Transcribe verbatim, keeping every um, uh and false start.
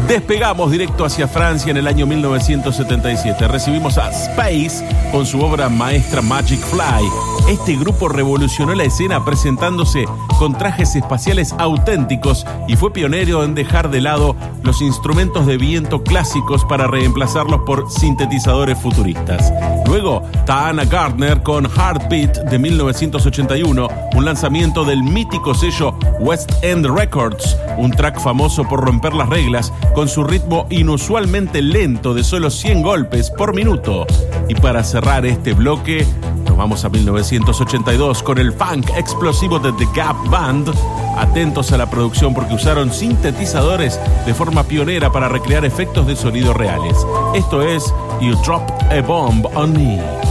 Despegamos directo hacia Francia en el año mil novecientos setenta y siete. Recibimos a Space con su obra maestra Magic Fly. Este grupo revolucionó la escena presentándose con trajes espaciales auténticos y fue pionero en dejar de lado los instrumentos de viento clásicos para reemplazarlos por sintetizadores futuristas. Luego, Taana Gardner con Heartbeat de mil novecientos ochenta y uno, un lanzamiento del mítico sello West End Records, un track famoso por romper las reglas con su ritmo inusualmente lento de solo cien golpes por minuto. Y para cerrar este bloque, nos vamos a mil novecientos ochenta y dos con el funk explosivo de The Gap Band. Atentos a la producción porque usaron sintetizadores de forma pionera para recrear efectos de sonido reales. Esto es You Dropped a Bomb on Me.